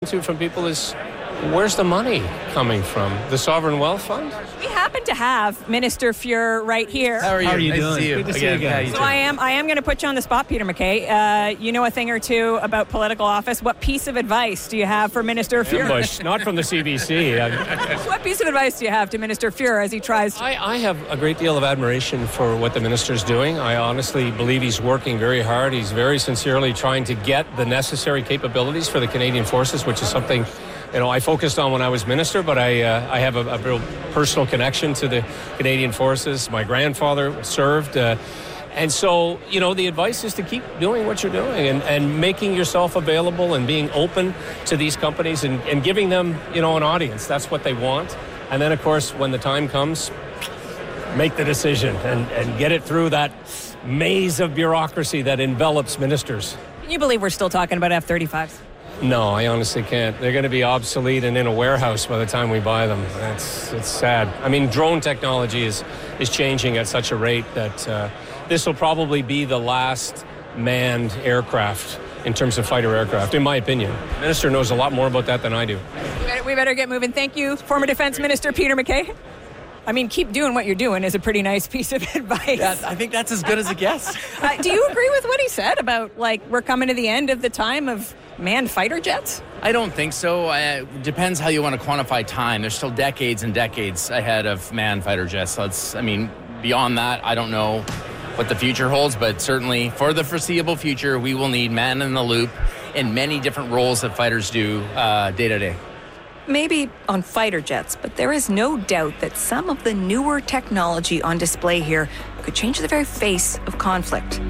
to from people is, where's the money coming from? The Sovereign Wealth Fund? We happen to have Minister Fuhr right here. How are you doing? Nice to see you. Good to see you again. So I am going to put you on the spot, Peter MacKay. You know a thing or two about political office. What piece of advice do you have for Minister Fuhr? Ambush, not from the CBC. What piece of advice do you have to Minister Fuhr as he tries to... I have a great deal of admiration for what the minister's doing. I honestly believe he's working very hard. He's very sincerely trying to get the necessary capabilities for the Canadian Forces, which is something I focused on when I was minister, but I have a real personal connection to the Canadian Forces. My grandfather served. And so, the advice is to keep doing what you're doing and making yourself available and being open to these companies and giving them, an audience. That's what they want. And then, of course, when the time comes, make the decision and get it through that maze of bureaucracy that envelops ministers. Can you believe we're still talking about F-35s? No, I honestly can't. They're going to be obsolete and in a warehouse by the time we buy them. It's sad. I mean, drone technology is changing at such a rate that this will probably be the last manned aircraft in terms of fighter aircraft, in my opinion. The minister knows a lot more about that than I do. We better get moving. Thank you, former Defense Minister Peter MacKay. I mean, keep doing what you're doing is a pretty nice piece of advice. Yeah, I think that's as good as it gets. Do you agree with what he said about, we're coming to the end of the time of manned fighter jets? I don't think so. Depends how you want to quantify time. There's still decades and decades ahead of manned fighter jets. Beyond that, I don't know what the future holds, but certainly for the foreseeable future, we will need man in the loop in many different roles that fighters do day to day. Maybe on fighter jets, but there is no doubt that some of the newer technology on display here could change the very face of conflict.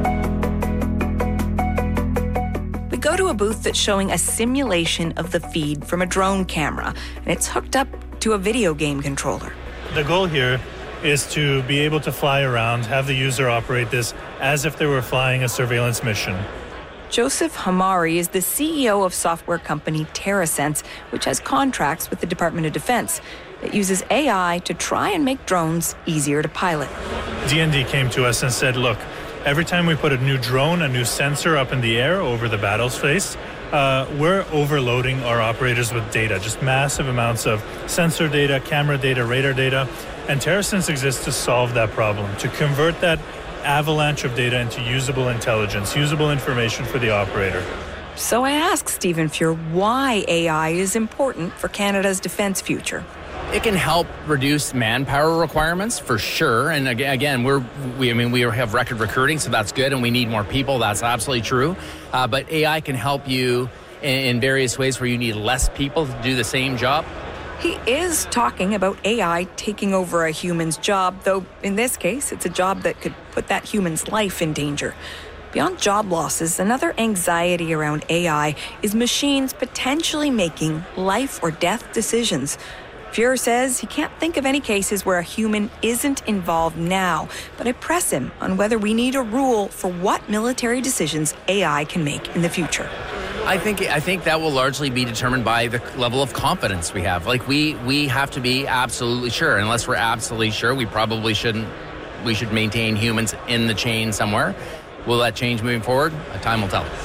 We go to a booth that's showing a simulation of the feed from a drone camera, and it's hooked up to a video game controller. The goal here is to be able to fly around, have the user operate this as if they were flying a surveillance mission. Joseph Hamari is the CEO of software company TerraSense, which has contracts with the Department of Defense. It uses AI to try and make drones easier to pilot. DND came to us and said, look, every time we put a new drone, a new sensor up in the air over the battle space, we're overloading our operators with data, just massive amounts of sensor data, camera data, radar data. And TerraSense exists to solve that problem, to convert that avalanche of data into usable intelligence, usable information for the operator. So I asked Stephen Fuhr why AI is important for Canada's defense future. It can help reduce manpower requirements for sure. And again, we have record recruiting, so that's good, and we need more people. That's absolutely true. But AI can help you in various ways where you need less people to do the same job. He is talking about AI taking over a human's job, though in this case, it's a job that could put that human's life in danger. Beyond job losses, another anxiety around AI is machines potentially making life or death decisions. Fuhr says he can't think of any cases where a human isn't involved now, but I press him on whether we need a rule for what military decisions AI can make in the future. I think that will largely be determined by the level of confidence we have. We have to be absolutely sure. Unless we're absolutely sure, we should maintain humans in the chain somewhere. Will that change moving forward? Time will tell.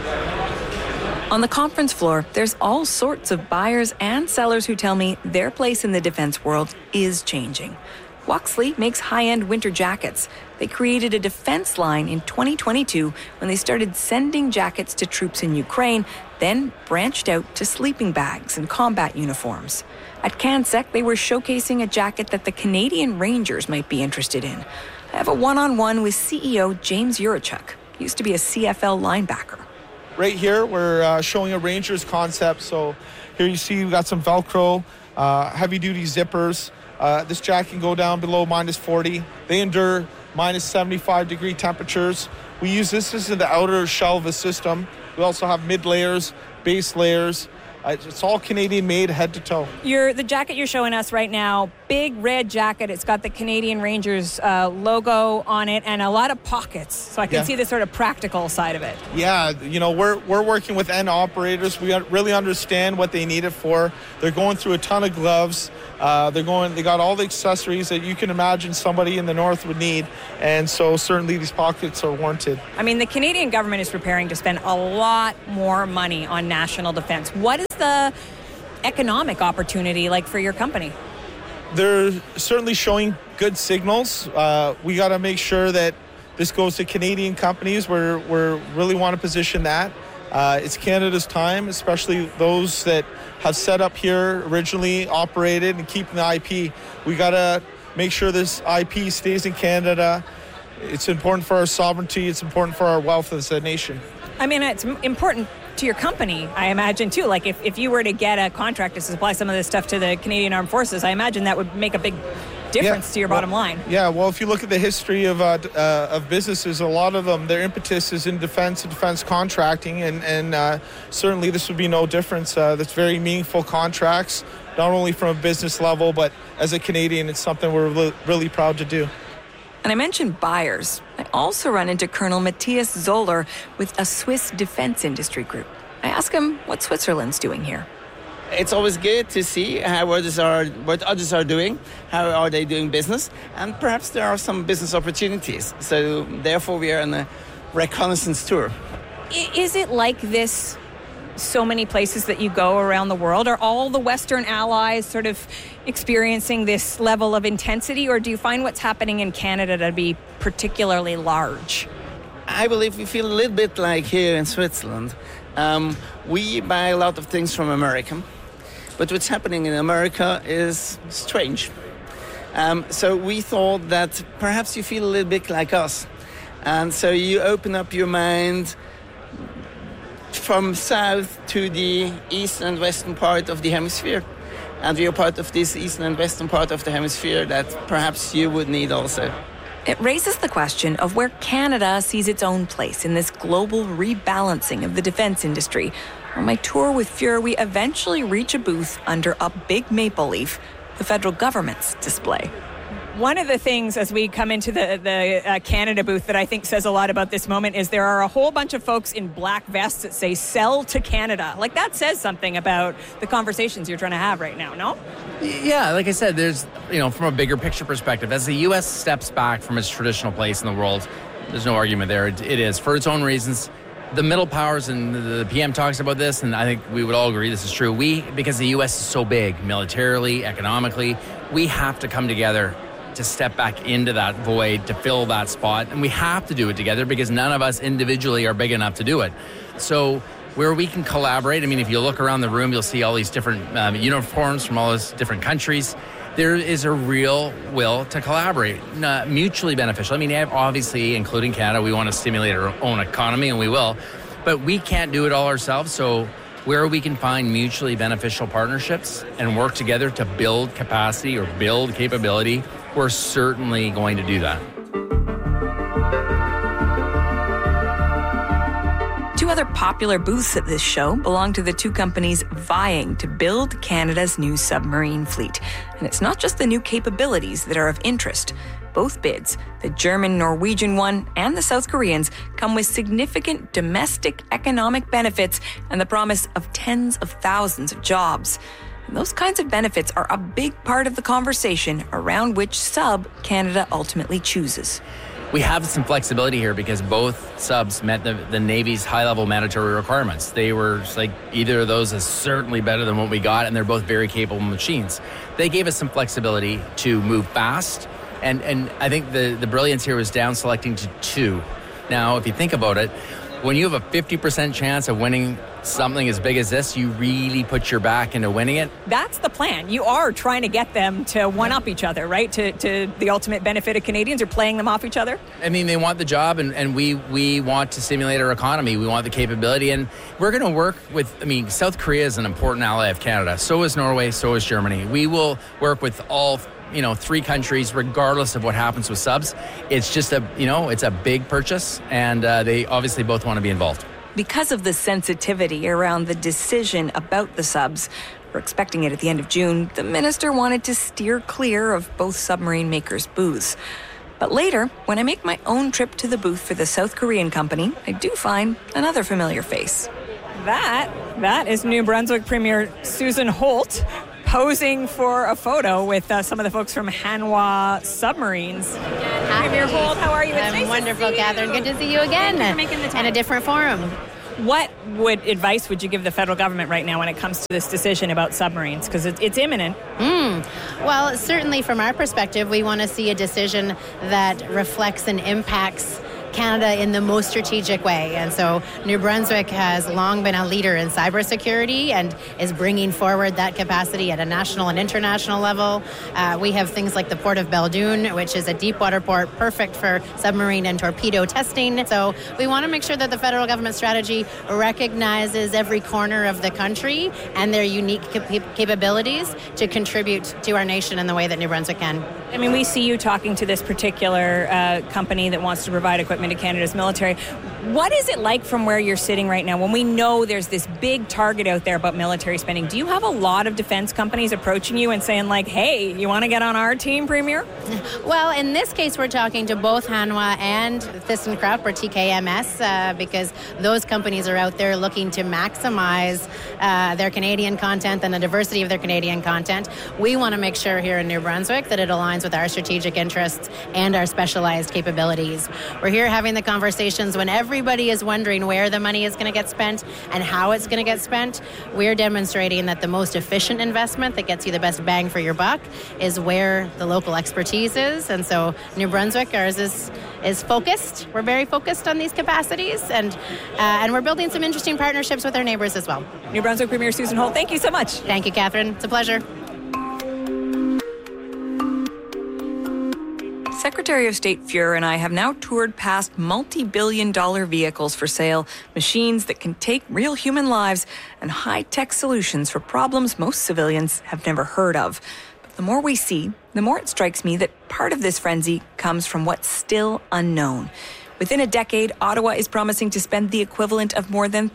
On the conference floor, there's all sorts of buyers and sellers who tell me their place in the defense world is changing. Wuxley makes high-end winter jackets. They created a defense line in 2022 when they started sending jackets to troops in Ukraine, then branched out to sleeping bags and combat uniforms. At CanSec, they were showcasing a jacket that the Canadian Rangers might be interested in. I have a one-on-one with CEO James Yurichuk. He used to be a CFL linebacker. Right here, we're showing a Rangers concept. So here you see we've got some Velcro, heavy-duty zippers. This jacket can go down below minus 40. They endure minus 75 degree temperatures. We use this as the outer shell of a system. We also have mid layers, base layers, It's all Canadian made, head to toe. The jacket you're showing us right now, big red jacket. It's got the Canadian Rangers logo on it and a lot of pockets. So I can see the sort of practical side of it. Yeah, we're working with end operators. We really understand what they need it for. They're going through a ton of gloves. They got all the accessories that you can imagine somebody in the north would need. And so certainly these pockets are warranted. I mean, the Canadian government is preparing to spend a lot more money on national defense. What is the economic opportunity like for your company? They're certainly showing good signals. We got to make sure that this goes to Canadian companies. We really want to position that. It's Canada's time, especially those that have set up here originally, operated, and keeping the IP. We got to make sure this IP stays in Canada. It's important for our sovereignty. It's important for our wealth as a nation. I mean, it's important to your company, I imagine, too. Like, if you were to get a contract to supply some of this stuff to the Canadian Armed Forces, I imagine that would make a big difference to your bottom line. Yeah, well, if you look at the history of businesses, a lot of them, their impetus is in defense and defense contracting, and certainly this would be no difference. That's very meaningful contracts, not only from a business level, but as a Canadian, it's something we're really proud to do. And I mentioned buyers. I also run into Colonel Matthias Zoller with a Swiss defense industry group. I ask him what Switzerland's doing here. It's always good to see what others are doing, how are they doing business, and perhaps there are some business opportunities. So therefore we are on a reconnaissance tour. Is it like this so many places that you go around the world? Are all the Western allies sort of experiencing this level of intensity, or do you find what's happening in Canada to be particularly large? I believe we feel a little bit like here in Switzerland. We buy a lot of things from America, but what's happening in America is strange. So we thought that perhaps you feel a little bit like us. And so you open up your mind from south to the east and western part of the hemisphere. And we are part of this eastern and western part of the hemisphere that perhaps you would need also. It raises the question of where Canada sees its own place in this global rebalancing of the defense industry. On my tour with Fuhr, we eventually reach a booth under a big maple leaf, the federal government's display. One of the things as we come into the Canada booth that I think says a lot about this moment is there are a whole bunch of folks in black vests that say "Sell to Canada." Like, that says something about the conversations you're trying to have right now, no? Yeah, like I said, there's, from a bigger picture perspective, as the U.S. steps back from its traditional place in the world, there's no argument there. It is, for its own reasons. The middle powers, and the PM talks about this, and I think we would all agree this is true. Because the U.S. is so big, militarily, economically, we have to come together to step back into that void, to fill that spot. And we have to do it together because none of us individually are big enough to do it. So where we can collaborate, if you look around the room, you'll see all these different uniforms from all those different countries. There is a real will to collaborate, mutually beneficial. Obviously, including Canada, we want to stimulate our own economy, and we will. But we can't do it all ourselves, so where we can find mutually beneficial partnerships and work together to build capacity or build capability, we're certainly going to do that. Two other popular booths at this show belong to the two companies vying to build Canada's new submarine fleet. And it's not just the new capabilities that are of interest. Both bids, the German-Norwegian one and the South Koreans, come with significant domestic economic benefits and the promise of tens of thousands of jobs. And those kinds of benefits are a big part of the conversation around which sub Canada ultimately chooses. We have some flexibility here because both subs met the Navy's high-level mandatory requirements. They were like, either of those is certainly better than what we got, and they're both very capable machines. They gave us some flexibility to move fast, and I think the brilliance here was down selecting to two. Now, if you think about it, when you have a 50% chance of winning something as big as this, you really put your back into winning it. That's the plan. You are trying to get them to one-up each other, right? To the ultimate benefit of Canadians, or playing them off each other? They want the job, and we want to stimulate our economy. We want the capability, and we're going to work with, South Korea is an important ally of Canada. So is Norway, so is Germany. We will work with all three countries, regardless of what happens with subs. It's just it's a big purchase, and they obviously both want to be involved. Because of the sensitivity around the decision about the subs, we're expecting it at the end of June, the minister wanted to steer clear of both submarine makers' booths. But later, when I make my own trip to the booth for the South Korean company, I do find another familiar face. That is New Brunswick Premier Susan Holt posing for a photo with some of the folks from Hanwha Submarines. Premier Holt, how are you? It's nice wonderful, Catherine. Good to see you again. Thank you for making the time. And a different forum. What advice would you give the federal government right now when it comes to this decision about submarines? Because it's imminent. Well, certainly from our perspective, we want to see a decision that reflects and impacts Canada in the most strategic way. And so New Brunswick has long been a leader in cybersecurity and is bringing forward that capacity at a national and international level. We have things like the Port of Belledune, which is a deep water port perfect for submarine and torpedo testing. So we want to make sure that the federal government strategy recognizes every corner of the country and their unique capabilities to contribute to our nation in the way that New Brunswick can. I mean, we see you talking to this particular company that wants to provide equipment to Canada's military. What is it like from where you're sitting right now when we know there's this big target out there about military spending? Do you have a lot of defense companies approaching you and saying like, hey, you want to get on our team, Premier? Well, in this case, we're talking to both Hanwha and ThyssenKrupp or TKMS because those companies are out there looking to maximize their Canadian content and the diversity of their Canadian content. We want to make sure here in New Brunswick that it aligns with our strategic interests and our specialized capabilities. We're here having the conversations when everybody is wondering where the money is going to get spent and how it's going to get spent. We're demonstrating that the most efficient investment that gets you the best bang for your buck is where the local expertise is. And so New Brunswick, ours is focused. We're very focused on these capacities and we're building some interesting partnerships with our neighbors as well. New Brunswick Premier Susan Holt, thank you so much. Thank you, Catherine. It's a pleasure. Secretary of State Fuhr and I have now toured past multi-billion-dollar vehicles for sale, machines that can take real human lives, and high-tech solutions for problems most civilians have never heard of. But the more we see, the more it strikes me that part of this frenzy comes from what's still unknown. Within a decade, Ottawa is promising to spend the equivalent of more than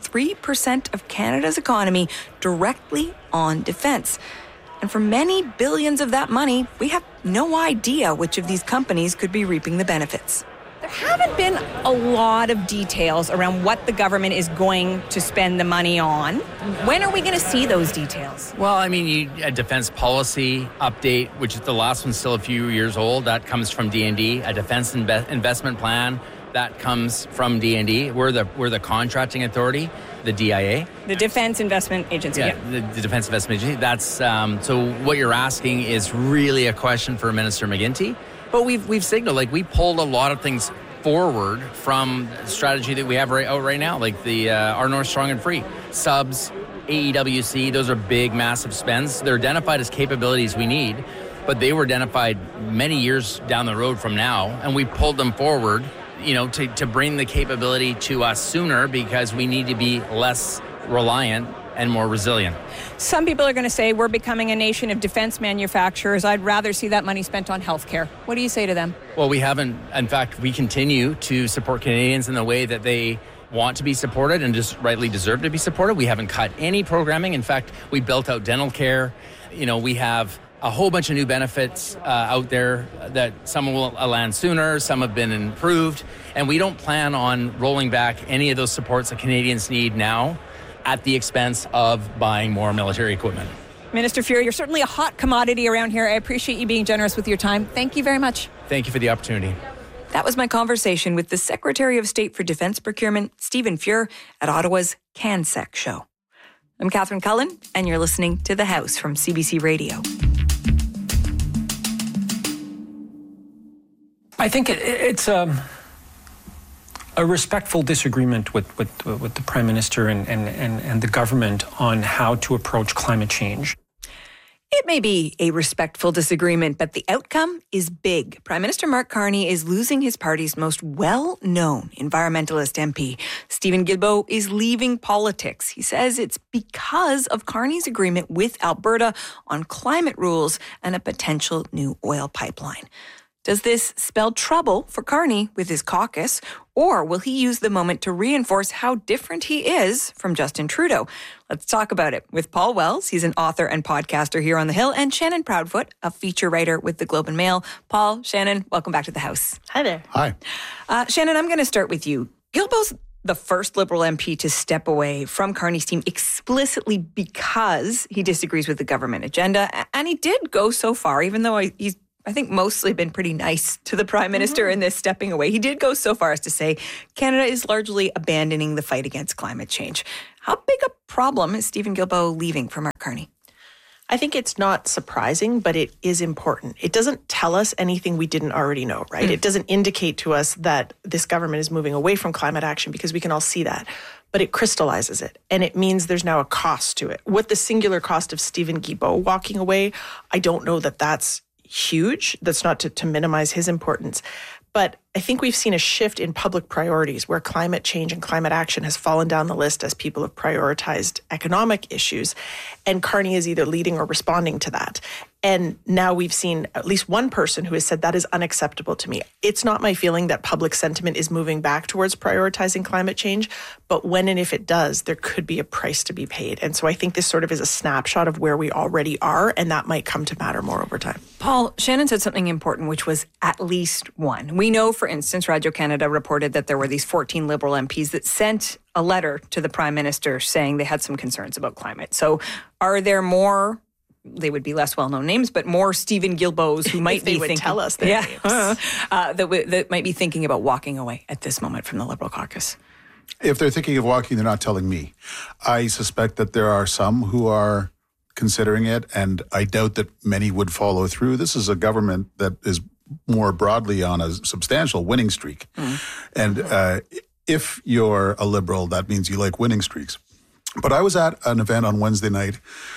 3% of Canada's economy directly on defense. And for many billions of that money, we have no idea which of these companies could be reaping the benefits. There haven't been a lot of details around what the government is going to spend the money on. When are we going to see those details? Well, I mean, a defense policy update, which is the last one's still a few years old, that comes from D&D. A defense investment plan, that comes from D&D. We're the contracting authority, the DIA. The Defense Investment Agency. Yeah, the Defense Investment Agency. That's so what you're asking is really a question for Minister McGuinty. But we've signaled, like, we pulled a lot of things forward from the strategy that we have right now, like the Our North Strong and Free, subs, AEWC. Those are big, massive spends. They're identified as capabilities we need, but they were identified many years down the road from now, and we pulled them forward, you know, to bring the capability to us sooner because we need to be less reliant and more resilient. Some people are going to say we're becoming a nation of defense manufacturers. I'd rather see that money spent on healthcare. What do you say to them? Well, we haven't. In fact, we continue to support Canadians in the way that they want to be supported and just rightly deserve to be supported. We haven't cut any programming. In fact, we built out dental care. You know, we have a whole bunch of new benefits out there that some will land sooner, some have been improved, and we don't plan on rolling back any of those supports that Canadians need now at the expense of buying more military equipment. Minister Fuhr, you're certainly a hot commodity around here. I appreciate you being generous with your time. Thank you very much. Thank you for the opportunity. That was my conversation with the Secretary of State for Defense Procurement, Stephen Fuhr, at Ottawa's CanSec show. I'm Catherine Cullen, and you're listening to The House from CBC Radio. I think it's a respectful disagreement with the Prime Minister and the government on how to approach climate change. It may be a respectful disagreement, but the outcome is big. Prime Minister Mark Carney is losing his party's most well-known environmentalist MP. Stephen Guilbeault is leaving politics. He says it's because of Carney's agreement with Alberta on climate rules and a potential new oil pipeline. Does this spell trouble for Carney with his caucus, or will he use the moment to reinforce how different he is from Justin Trudeau? Let's talk about it with Paul Wells. He's an author and podcaster here on The Hill, and Shannon Proudfoot, a feature writer with the Globe and Mail. Paul, Shannon, welcome back to the House. Hi there. Hi. Shannon, I'm going to start with you. Guilbeault's the first Liberal MP to step away from Carney's team explicitly because he disagrees with the government agenda. And he did go so far, even though he's I think mostly been pretty nice to the Prime Minister in this stepping away. He did go so far as to say Canada is largely abandoning the fight against climate change. How big a problem is Stephen Guilbeault leaving for Mark Carney? I think it's not surprising, but it is important. It doesn't tell us anything we didn't already know, right? It doesn't indicate to us that this government is moving away from climate action because we can all see that. But it crystallizes it, and it means there's now a cost to it. What the singular cost of Stephen Guilbeault walking away, I don't know that that's huge. That's not to minimize his importance. But I think we've seen a shift in public priorities where climate change and climate action has fallen down the list as people have prioritized economic issues. And Carney is either leading or responding to that. And now we've seen at least one person who has said that is unacceptable to me. It's not my feeling that public sentiment is moving back towards prioritizing climate change, but when and if it does, there could be a price to be paid. And so I think this sort of is a snapshot of where we already are, and that might come to matter more over time. Paul, Shannon said something important, which was at least one. We know, for instance, Radio-Canada reported that there were these 14 Liberal MPs that sent a letter to the Prime Minister saying they had some concerns about climate. So are there more, they would be less well-known names, but more Stephen Guilbeaults who might be thinking, tell us their names. That might be thinking about walking away at this moment from the Liberal caucus? If they're thinking of walking, they're not telling me. I suspect that there are some who are considering it, and I doubt that many would follow through. This is a government that is more broadly on a substantial winning streak. And if you're a Liberal, that means you like winning streaks. But I was at an event on Wednesday night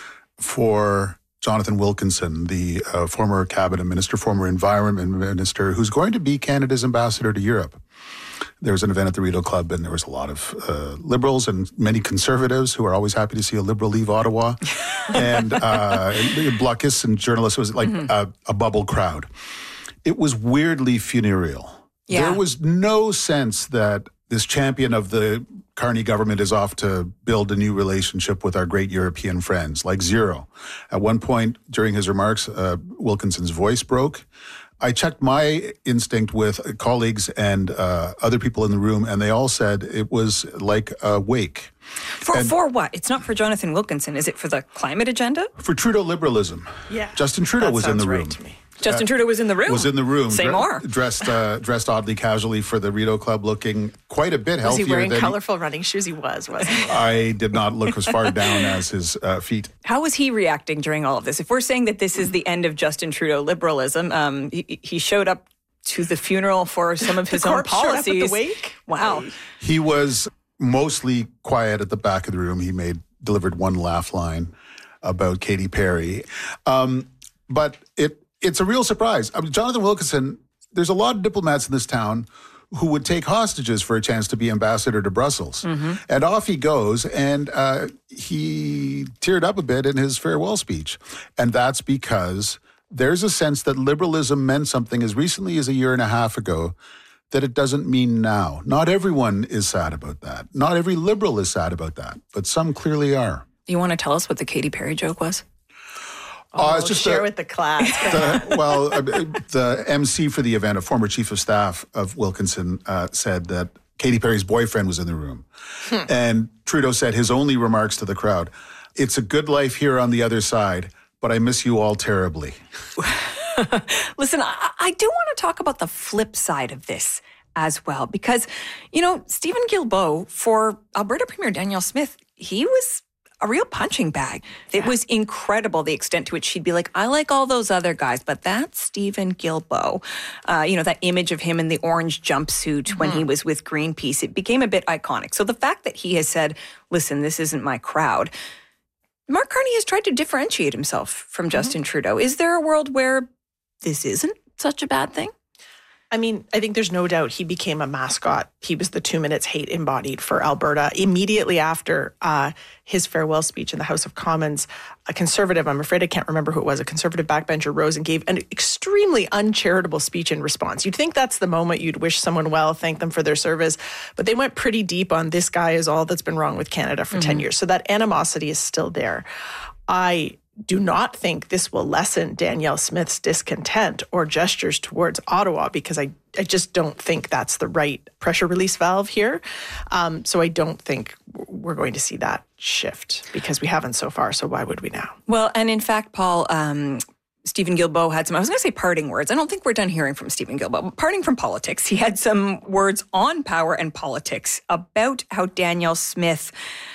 for Jonathan Wilkinson, the former cabinet minister, former environment minister, who's going to be Canada's ambassador to Europe. There was an event at the Rideau Club, and there was a lot of Liberals and many Conservatives who are always happy to see a Liberal leave Ottawa. And blogists and journalists. It was like a bubble crowd. It was weirdly funereal. Yeah. There was no sense that this champion of the Carney government is off to build a new relationship with our great European friends, like zero. At one point during his remarks, Wilkinson's voice broke. I checked my instinct with colleagues and other people in the room, and they all said it was like a wake. For what? It's not for Jonathan Wilkinson. Is it for the climate agenda? For Trudeau liberalism. Yeah. Justin Trudeau was in the room. Right to me. Justin Trudeau was in the room? Was in the room. Say more. Dressed oddly casually for the Rideau Club, looking quite a bit healthier. Was he wearing colorful running shoes? He wasn't he? I did not look as far down as his feet. How was he reacting during all of this? If we're saying that this is the end of Justin Trudeau liberalism, he showed up to the funeral for some of his own policies. Showed up at the wake? Wow. He was mostly quiet at the back of the room. He delivered one laugh line about Katy Perry. But it's a real surprise. I mean, Jonathan Wilkinson, there's a lot of diplomats in this town who would take hostages for a chance to be ambassador to Brussels. And off he goes, and he teared up a bit in his farewell speech. And that's because there's a sense that liberalism meant something as recently as a year and a half ago that it doesn't mean now. Not everyone is sad about that. Not every Liberal is sad about that, but some clearly are. You want to tell us what the Katy Perry joke was? It's just share with the class. The MC for the event, a former chief of staff of Wilkinson, said that Katy Perry's boyfriend was in the room. And Trudeau said his only remarks to the crowd, "It's a good life here on the other side, but I miss you all terribly." Listen, I do want to talk about the flip side of this as well, because, Stephen Guilbeault, for Alberta Premier Danielle Smith, he was a real punching bag. It was incredible the extent to which she'd be like, I like all those other guys, but that's Stephen Guilbeault. That image of him in the orange jumpsuit when he was with Greenpeace, it became a bit iconic. So the fact that he has said, listen, this isn't my crowd. Mark Carney has tried to differentiate himself from Justin Trudeau. Is there a world where this isn't such a bad thing? I mean, I think there's no doubt he became a mascot. He was the 2 minutes hate embodied for Alberta. Immediately after his farewell speech in the House of Commons, a Conservative, I'm afraid I can't remember who it was, a Conservative backbencher rose and gave an extremely uncharitable speech in response. You'd think that's the moment you'd wish someone well, thank them for their service, but they went pretty deep on this guy is all that's been wrong with Canada for 10 years. So that animosity is still there. I do not think this will lessen Danielle Smith's discontent or gestures towards Ottawa, because I just don't think that's the right pressure release valve here. So I don't think we're going to see that shift, because we haven't so far. So why would we now? Well, and in fact, Paul, Stephen Guilbeault had some, I was going to say parting words. I don't think we're done hearing from Stephen Guilbeault. Parting from politics, he had some words on power and politics about how Danielle Smith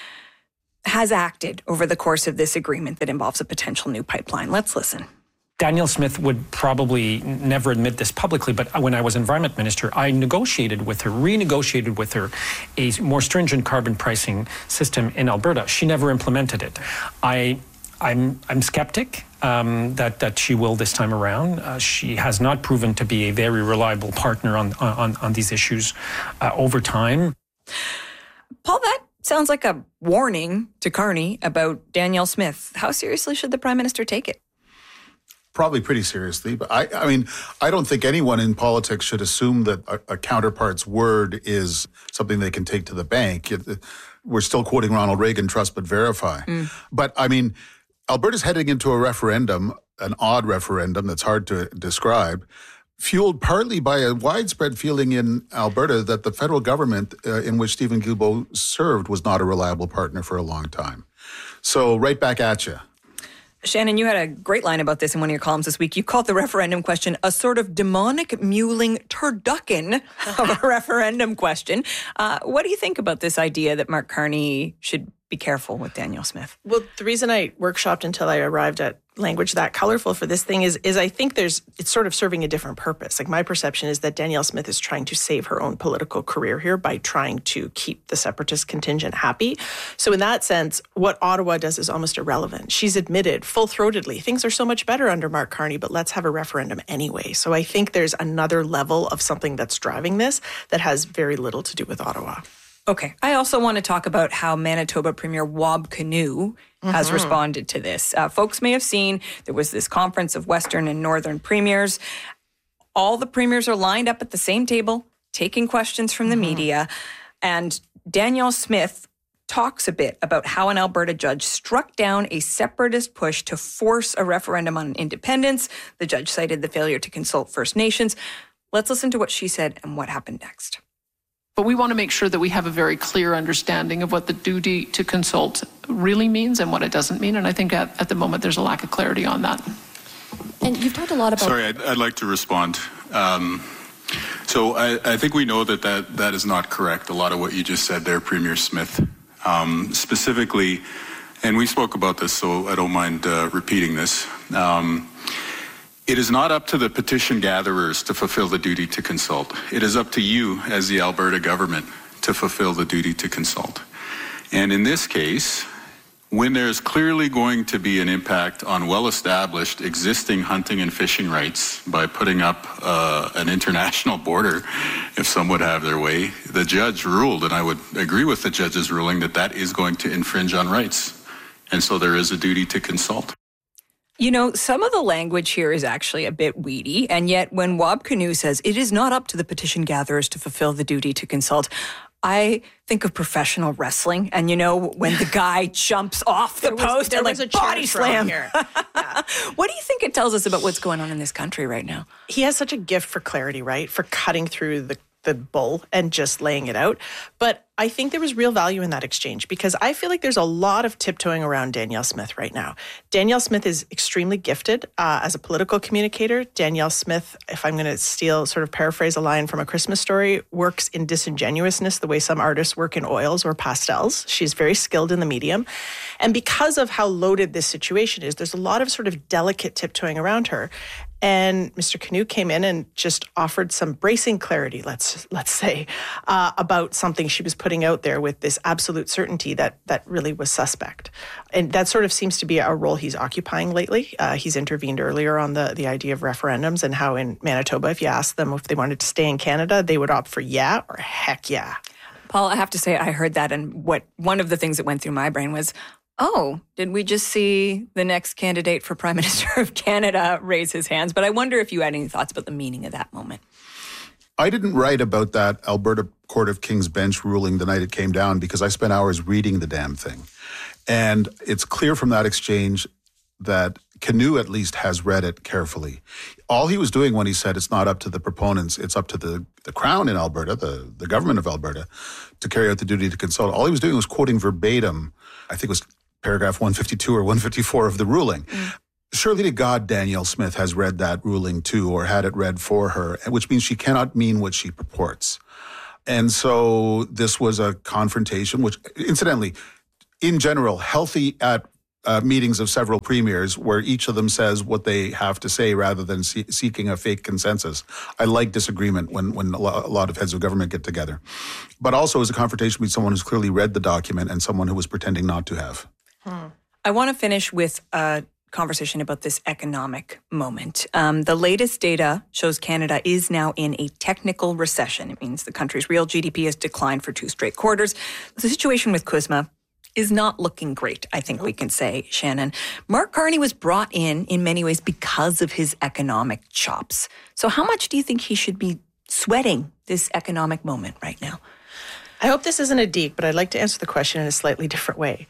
has acted over the course of this agreement that involves a potential new pipeline. Let's listen. Danielle Smith would probably never admit this publicly, but when I was Environment Minister, I renegotiated with her a more stringent carbon pricing system in Alberta. She never implemented it. I'm skeptic that she will this time around. She has not proven to be a very reliable partner on these issues over time. Paul, that sounds like a warning to Carney about Danielle Smith. How seriously should the Prime Minister take it? Probably pretty seriously. But I mean, I don't think anyone in politics should assume that a counterpart's word is something they can take to the bank. We're still quoting Ronald Reagan, trust but verify. But I mean, Alberta's heading into a referendum, an odd referendum that's hard to describe, fueled partly by a widespread feeling in Alberta that the federal government in which Stephen Guilbeault served was not a reliable partner for a long time. So right back at you. Shannon, you had a great line about this in one of your columns this week. You called the referendum question a sort of demonic mewling turducken of a referendum question. What do you think about this idea that Mark Carney should be careful with Danielle Smith? Well, the reason I workshopped until I arrived at language that colorful for this thing is I think it's sort of serving a different purpose. Like, my perception is that Danielle Smith is trying to save her own political career here by trying to keep the separatist contingent happy. So in that sense, what Ottawa does is almost irrelevant. She's admitted full-throatedly, things are so much better under Mark Carney, but let's have a referendum anyway. So I think there's another level of something that's driving this that has very little to do with Ottawa. Okay. I also want to talk about how Manitoba Premier Wab Kinew has responded to this. Folks may have seen there was this conference of Western and Northern premiers. All the premiers are lined up at the same table, taking questions from the media. And Danielle Smith talks a bit about how an Alberta judge struck down a separatist push to force a referendum on independence. The judge cited the failure to consult First Nations. Let's listen to what she said and what happened next. But we want to make sure that we have a very clear understanding of what the duty to consult really means and what it doesn't mean. And I think at the moment there's a lack of clarity on that. And you've talked a lot about... Sorry, I'd like to respond. So I think we know that is not correct, a lot of what you just said there, Premier Smith. Specifically, and we spoke about this, so I don't mind repeating this. It is not up to the petition gatherers to fulfill the duty to consult. It is up to you as the Alberta government to fulfill the duty to consult. And in this case, when there's clearly going to be an impact on well-established existing hunting and fishing rights by putting up an international border, if some would have their way, the judge ruled, and I would agree with the judge's ruling, that is going to infringe on rights. And so there is a duty to consult. You know, some of the language here is actually a bit weedy, and yet when Wab Kinew says it is not up to the petition gatherers to fulfill the duty to consult, I think of professional wrestling, and you know, when the guy jumps off the post and like body slam. Here. Yeah. What do you think it tells us about what's going on in this country right now? He has such a gift for clarity, right? For cutting through the bull and just laying it out. But I think there was real value in that exchange, because I feel like there's a lot of tiptoeing around Danielle Smith right now. Danielle Smith is extremely gifted as a political communicator. Danielle Smith, if I'm going to sort of paraphrase a line from A Christmas Story, works in disingenuousness the way some artists work in oils or pastels. She's very skilled in the medium. And because of how loaded this situation is, there's a lot of sort of delicate tiptoeing around her. And Mr. Kinew came in and just offered some bracing clarity, let's say, about something she was putting putting out there with this absolute certainty that really was suspect. And that sort of seems to be a role he's occupying lately. He's intervened earlier on the idea of referendums and how in Manitoba, if you asked them if they wanted to stay in Canada, they would opt for yeah or heck yeah. Paul, I have to say, I heard that, and one of the things that went through my brain was, oh, did we just see the next candidate for Prime Minister of Canada raise his hands? But I wonder if you had any thoughts about the meaning of that moment. I didn't write about that Alberta Court of King's Bench ruling the night it came down because I spent hours reading the damn thing. And it's clear from that exchange that Canoe at least has read it carefully. All he was doing when he said it's not up to the proponents, it's up to the Crown in Alberta, the government of Alberta, to carry out the duty to consult. All he was doing was quoting verbatim, I think it was paragraph 152 or 154 of the ruling. Surely to God, Danielle Smith has read that ruling too, or had it read for her, which means she cannot mean what she purports. And so this was a confrontation, which incidentally, in general, healthy at meetings of several premiers where each of them says what they have to say rather than seeking a fake consensus. I like disagreement when a lot of heads of government get together. But also as a confrontation between someone who's clearly read the document and someone who was pretending not to have. I want to finish with a conversation about this economic moment. The latest data shows Canada is now in a technical recession. It means the country's real GDP has declined for 2 straight quarters. The situation with CUSMA is not looking great, I think we can say, Shannon. Mark Carney was brought in many ways because of his economic chops. So how much do you think he should be sweating this economic moment right now? I hope this isn't a dig, but I'd like to answer the question in a slightly different way.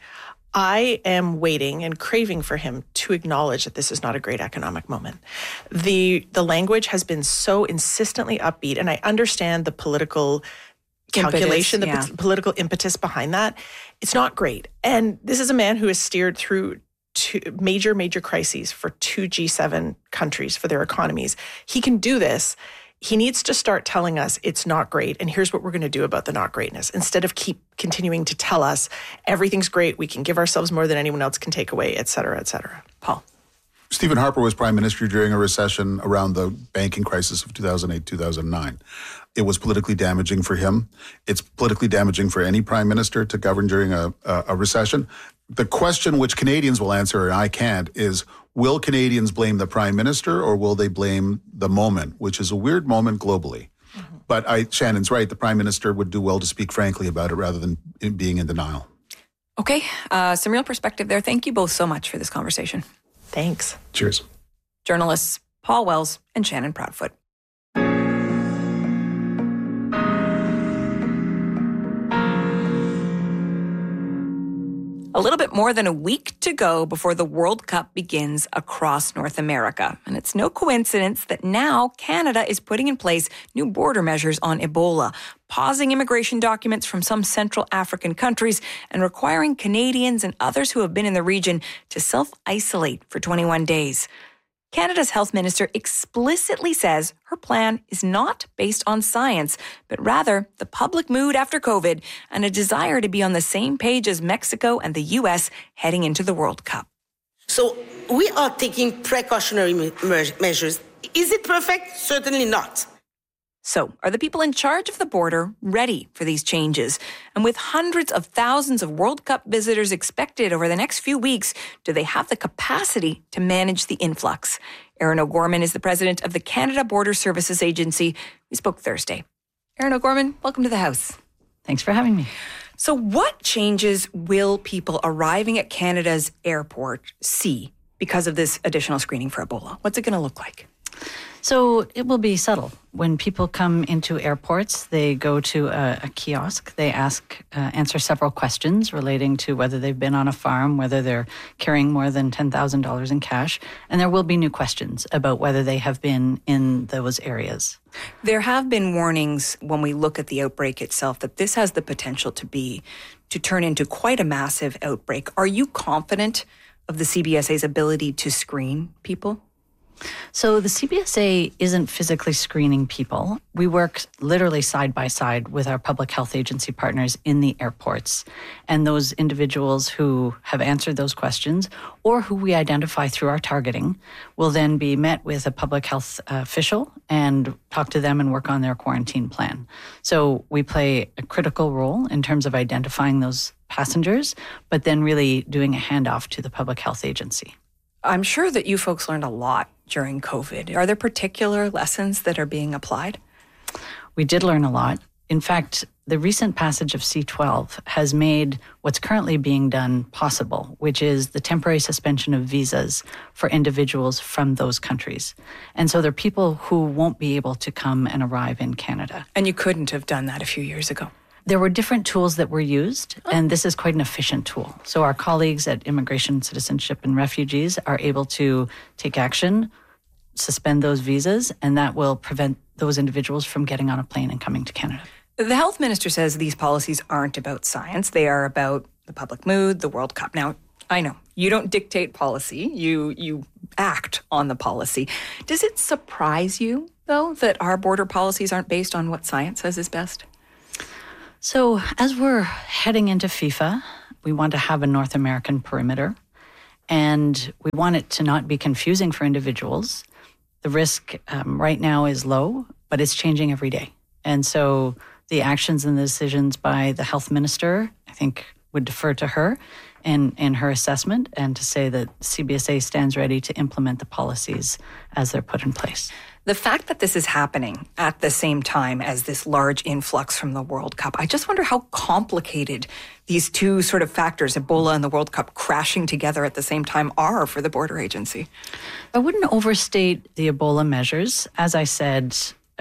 I am waiting and craving for him to acknowledge that this is not a great economic moment. The language has been so insistently upbeat, and I understand the political calculation, the political impetus behind that. It's not great. And this is a man who has steered through 2 major crises for 2 G7 countries for their economies. He can do this. He needs to start telling us it's not great, and here's what we're going to do about the not greatness, instead of keep continuing to tell us everything's great, we can give ourselves more than anyone else can take away, et cetera, et cetera. Paul. Stephen Harper was prime minister during a recession around the banking crisis of 2008-2009. It was politically damaging for him. It's politically damaging for any prime minister to govern during a recession. The question which Canadians will answer, and I can't, is will Canadians blame the prime minister or will they blame the moment, which is a weird moment globally? Mm-hmm. But Shannon's right. The prime minister would do well to speak frankly about it rather than being in denial. Okay. Some real perspective there. Thank you both so much for this conversation. Thanks. Cheers. Journalists Paul Wells and Shannon Proudfoot. A little bit more than a week to go before the World Cup begins across North America. And it's no coincidence that now Canada is putting in place new border measures on Ebola, pausing immigration documents from some Central African countries and requiring Canadians and others who have been in the region to self-isolate for 21 days. Canada's health minister explicitly says her plan is not based on science, but rather the public mood after COVID and a desire to be on the same page as Mexico and the U.S. heading into the World Cup. So we are taking precautionary measures. Is it perfect? Certainly not. So, are the people in charge of the border ready for these changes? And with hundreds of thousands of World Cup visitors expected over the next few weeks, do they have the capacity to manage the influx? Erin O'Gorman is the president of the Canada Border Services Agency. We spoke Thursday. Erin O'Gorman, welcome to the House. Thanks for having me. So, what changes will people arriving at Canada's airport see because of this additional screening for Ebola? What's it going to look like? So it will be subtle. When people come into airports, they go to a kiosk. They answer several questions relating to whether they've been on a farm, whether they're carrying more than $10,000 in cash. And there will be new questions about whether they have been in those areas. There have been warnings when we look at the outbreak itself that this has the potential to turn into quite a massive outbreak. Are you confident of the CBSA's ability to screen people? So the CBSA isn't physically screening people. We work literally side by side with our public health agency partners in the airports. And those individuals who have answered those questions or who we identify through our targeting will then be met with a public health official and talk to them and work on their quarantine plan. So we play a critical role in terms of identifying those passengers, but then really doing a handoff to the public health agency. I'm sure that you folks learned a lot during COVID. Are there particular lessons that are being applied? We did learn a lot. In fact, the recent passage of C-12 has made what's currently being done possible, which is the temporary suspension of visas for individuals from those countries. And so there are people who won't be able to come and arrive in Canada. And you couldn't have done that a few years ago. There were different tools that were used, and this is quite an efficient tool. So our colleagues at Immigration, Citizenship, and Refugees are able to take action, suspend those visas, and that will prevent those individuals from getting on a plane and coming to Canada. The health minister says these policies aren't about science. They are about the public mood, the World Cup. Now, I know you don't dictate policy. You act on the policy. Does it surprise you, though, that our border policies aren't based on what science says is best? So as we're heading into FIFA, we want to have a North American perimeter, and we want it to not be confusing for individuals. The risk right now is low, but it's changing every day. And so the actions and the decisions by the health minister, I think, would defer to her in her assessment, and to say that CBSA stands ready to implement the policies as they're put in place. The fact that this is happening at the same time as this large influx from the World Cup, I just wonder how complicated these two sort of factors, Ebola and the World Cup crashing together at the same time, are for the border agency. I wouldn't overstate the Ebola measures. As I said,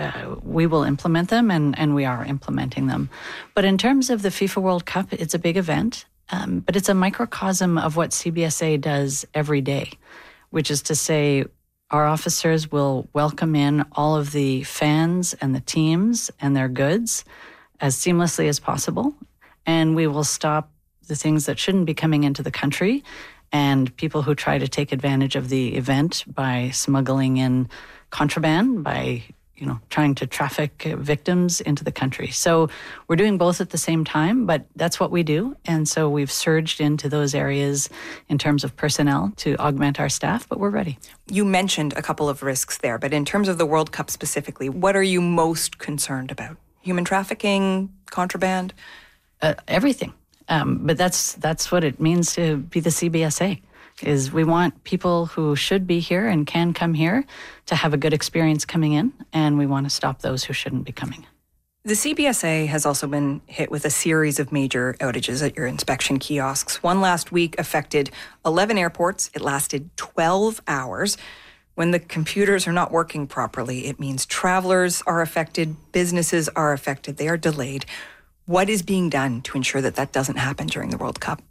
we will implement them, and we are implementing them. But in terms of the FIFA World Cup, it's a big event, but it's a microcosm of what CBSA does every day, which is to say, our officers will welcome in all of the fans and the teams and their goods as seamlessly as possible. And we will stop the things that shouldn't be coming into the country and people who try to take advantage of the event by smuggling in contraband, by trying to traffic victims into the country. So we're doing both at the same time, but that's what we do. And so we've surged into those areas in terms of personnel to augment our staff, but we're ready. You mentioned a couple of risks there, but in terms of the World Cup specifically, what are you most concerned about? Human trafficking, contraband? Everything. But that's what it means to be the CBSA. Is we want people who should be here and can come here to have a good experience coming in, and we want to stop those who shouldn't be coming. The CBSA has also been hit with a series of major outages at your inspection kiosks. One last week affected 11 airports. It lasted 12 hours. When the computers are not working properly, it means travelers are affected, businesses are affected, they are delayed. What is being done to ensure that that doesn't happen during the World Cup?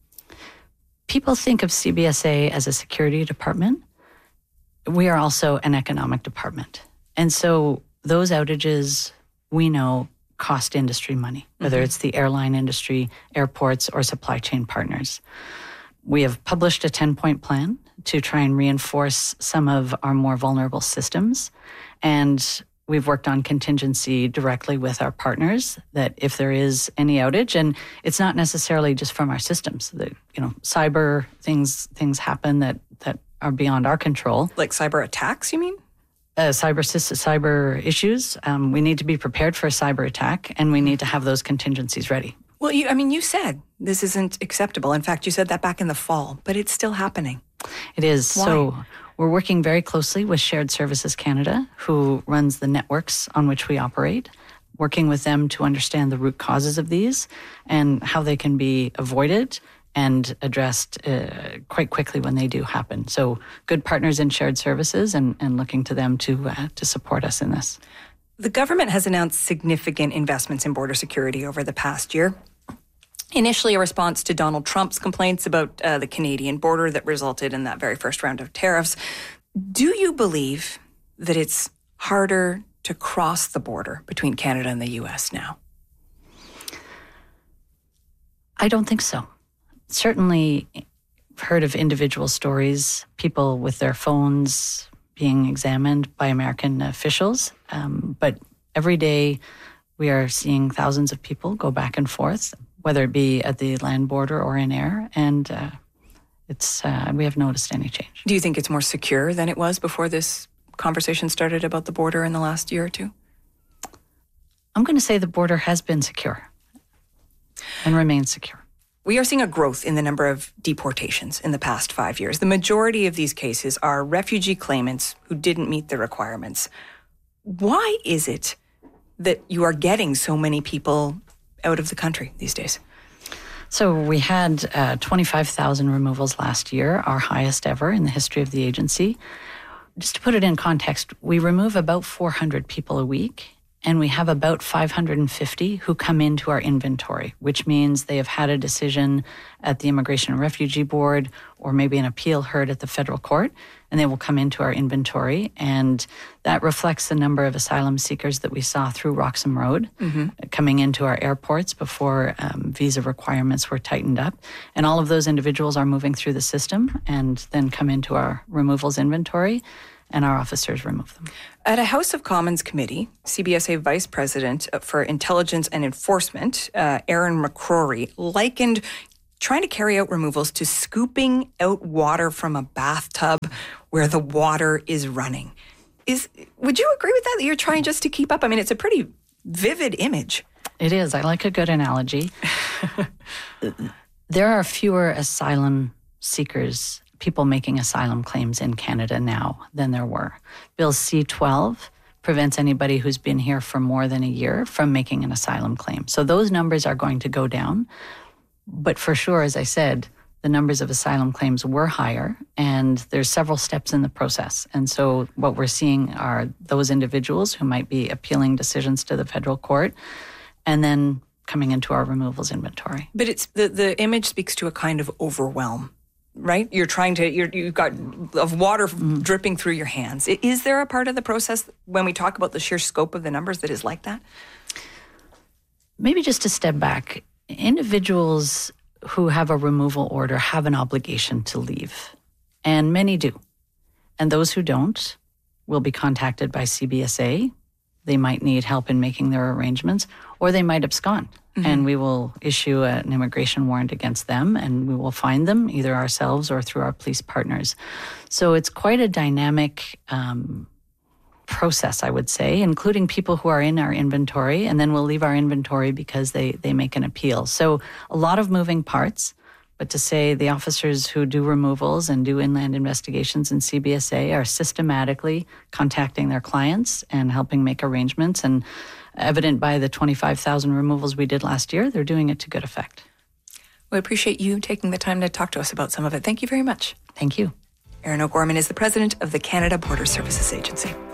People think of CBSA as a security department. We are also an economic department. And so those outages, we know, cost industry money, whether it's the airline industry, airports, or supply chain partners. We have published a 10-point plan to try and reinforce some of our more vulnerable systems. And we've worked on contingency directly with our partners, that if there is any outage, and it's not necessarily just from our systems, that, cyber things happen that are beyond our control. Like cyber attacks, you mean? Cyber issues. We need to be prepared for a cyber attack, and we need to have those contingencies ready. Well, you said this isn't acceptable. In fact, you said that back in the fall, but it's still happening. It is. Why? So we're working very closely with Shared Services Canada, who runs the networks on which we operate, working with them to understand the root causes of these and how they can be avoided and addressed quite quickly when they do happen. So good partners in Shared Services, and looking to them to support us in this. The government has announced significant investments in border security over the past year. Initially a response to Donald Trump's complaints about the Canadian border that resulted in that very first round of tariffs. Do you believe that it's harder to cross the border between Canada and the U.S. now? I don't think so. Certainly, I've heard of individual stories, people with their phones being examined by American officials. But every day we are seeing thousands of people go back and forth, whether it be at the land border or in air, and we have noticed any change. Do you think it's more secure than it was before this conversation started about the border in the last year or two? I'm going to say the border has been secure and remains secure. We are seeing a growth in the number of deportations in the past 5 years. The majority of these cases are refugee claimants who didn't meet the requirements. Why is it that you are getting so many people out of the country these days? So we had 25,000 removals last year, our highest ever in the history of the agency. Just to put it in context, we remove about 400 people a week, and we have about 550 who come into our inventory, which means they have had a decision at the Immigration and Refugee Board or maybe an appeal heard at the federal court, and they will come into our inventory. And that reflects the number of asylum seekers that we saw through Roxham Road coming into our airports before visa requirements were tightened up. And all of those individuals are moving through the system and then come into our removals inventory, and our officers remove them. At a House of Commons committee, CBSA Vice President for Intelligence and Enforcement, Aaron McCrory, likened trying to carry out removals to scooping out water from a bathtub where the water is running. Would you agree with that you're trying just to keep up? I mean, it's a pretty vivid image. It is. I like a good analogy. There are fewer asylum seekers, people making asylum claims in Canada now than there were. Bill C-12 prevents anybody who's been here for more than a year from making an asylum claim. So those numbers are going to go down. But for sure, as I said, the numbers of asylum claims were higher, and there's several steps in the process. And so what we're seeing are those individuals who might be appealing decisions to the federal court and then coming into our removals inventory. But it's the image speaks to a kind of overwhelm. Right? You've got of water dripping through your hands. Is there a part of the process when we talk about the sheer scope of the numbers that is like that? Maybe just to step back, individuals who have a removal order have an obligation to leave, and many do. And those who don't will be contacted by CBSA. They might need help in making their arrangements, or they might abscond. And we will issue an immigration warrant against them, and we will find them either ourselves or through our police partners. So it's quite a dynamic process, I would say, including people who are in our inventory, and then we'll leave our inventory because they make an appeal. So a lot of moving parts, but to say the officers who do removals and do inland investigations in CBSA are systematically contacting their clients and helping make arrangements, and evident by the 25,000 removals we did last year, they're doing it to good effect. We appreciate you taking the time to talk to us about some of it. Thank you very much. Thank you. Erin O'Gorman is the president of the Canada Border Services Agency.